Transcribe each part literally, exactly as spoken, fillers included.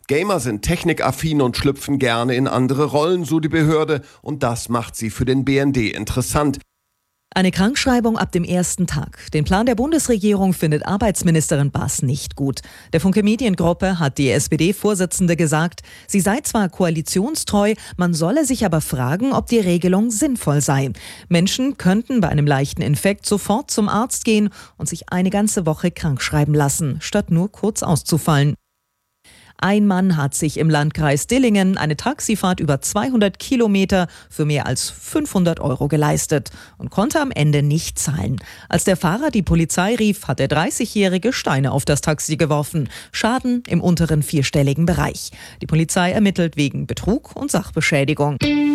Gamer sind technikaffin und schlüpfen gerne in andere Rollen, so die Behörde. Und das macht sie für den B N D interessant. Eine Krankschreibung ab dem ersten Tag. Den Plan der Bundesregierung findet Arbeitsministerin Bass nicht gut. Der Funke Mediengruppe hat die S P D-Vorsitzende gesagt, sie sei zwar koalitionstreu, man solle sich aber fragen, ob die Regelung sinnvoll sei. Menschen könnten bei einem leichten Infekt sofort zum Arzt gehen und sich eine ganze Woche krankschreiben lassen, statt nur kurz auszufallen. Ein Mann hat sich im Landkreis Dillingen eine Taxifahrt über zweihundert Kilometer für mehr als fünfhundert Euro geleistet und konnte am Ende nicht zahlen. Als der Fahrer die Polizei rief, hat der dreißigjährige Steine auf das Taxi geworfen. Schaden im unteren vierstelligen Bereich. Die Polizei ermittelt wegen Betrug und Sachbeschädigung.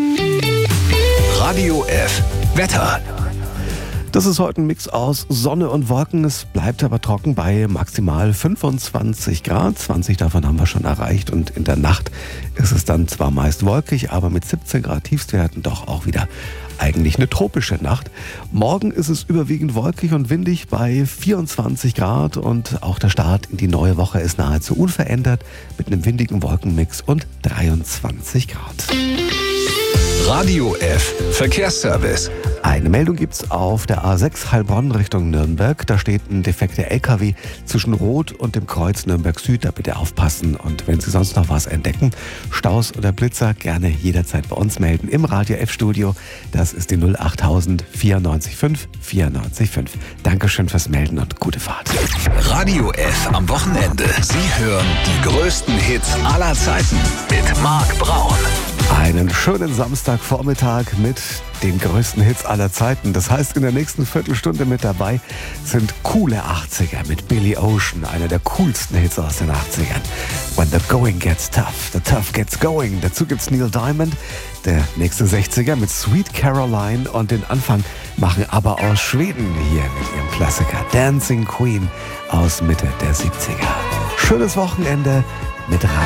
Radio F. Wetter. Das ist heute ein Mix aus Sonne und Wolken. Es bleibt aber trocken bei maximal fünfundzwanzig Grad. zwanzig davon haben wir schon erreicht. Und in der Nacht ist es dann zwar meist wolkig, aber mit siebzehn Grad Tiefstwerten doch auch wieder eigentlich eine tropische Nacht. Morgen ist es überwiegend wolkig und windig bei vierundzwanzig Grad. Und auch der Start in die neue Woche ist nahezu unverändert mit einem windigen Wolkenmix und dreiundzwanzig Grad. Radio F. Verkehrsservice. Eine Meldung gibt's auf der A sechs Heilbronn Richtung Nürnberg. Da steht ein defekter L K W zwischen Rot und dem Kreuz Nürnberg Süd. Da bitte aufpassen. Und wenn Sie sonst noch was entdecken, Staus oder Blitzer, gerne jederzeit bei uns melden im Radio F Studio. Das ist die null acht tausend vierundneunzig fünf vierundneunzig fünf. Dankeschön fürs Melden und gute Fahrt. Radio F am Wochenende. Sie hören die größten Hits aller Zeiten mit Marc Braun. Einen schönen Samstagvormittag mit den größten Hits aller Zeiten. Das heißt, in der nächsten Viertelstunde mit dabei sind coole achtziger mit Billy Ocean, einer der coolsten Hits aus den achtzigern. When the going gets tough, the tough gets going. Dazu gibt's Neil Diamond, der nächste sechziger mit Sweet Caroline und den Anfang machen aber aus Schweden hier mit ihrem Klassiker Dancing Queen aus Mitte der siebziger. Schönes Wochenende mit Radio